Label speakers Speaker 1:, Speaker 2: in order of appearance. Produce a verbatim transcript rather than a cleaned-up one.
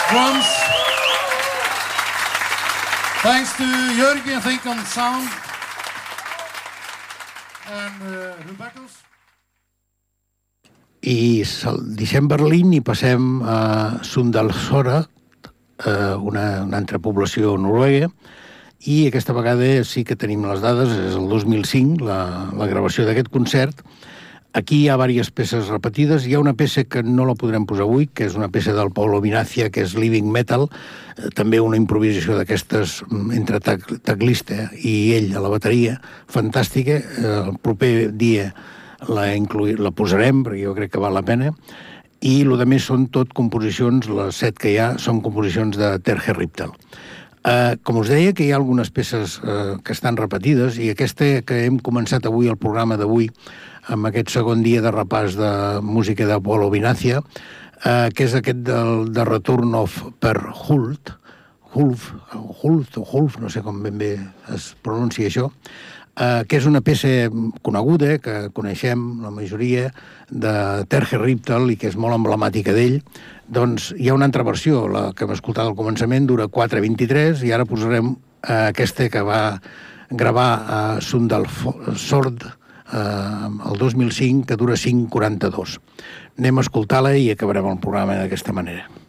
Speaker 1: drums. Thanks to Jørgen, I think, on sound. And uh, Hubertus.
Speaker 2: I deixem Berlín i passem a Sundalsøra, una, una altra població noruega, i aquesta vegada sí que tenim les dades, és el dos mil cinc, la, la gravació d'aquest concert. Aquí hi ha diverses peces repetides, hi ha una peça que no la podrem posar avui, que és una peça del Paulo Vinazia, que és Living Metal, també una improvisació d'aquestes entre teclista i ell a la bateria, fantàstica. El proper dia la, inclui, la posarem, perquè jo crec que val la pena, i el que més són tot composicions, les set que hi ha, són composicions de Terje Riptel. Uh, com us deia, que hi ha algunes peces uh, que estan repetides, i aquesta que hem començat avui, el programa d'avui, amb aquest segon dia de repàs de música de Paulo Vinazia, uh, que és aquest del, de Return of Per Hult, Hulf, Hult o Hulf, no sé com ben bé es pronuncia això, Uh, que és una peça coneguda, que coneixem la majoria, de Terje Riptel i que és molt emblemàtica d'ell. Doncs hi ha una altra versió, la que hem escoltat al començament, dura quatre vint-i-tres, i ara posarem uh, aquesta que va gravar a Sundalsøra uh, el dos mil cinc, que dura cinc quaranta-dos. Anem a escoltar-la i acabarem el programa d'aquesta manera.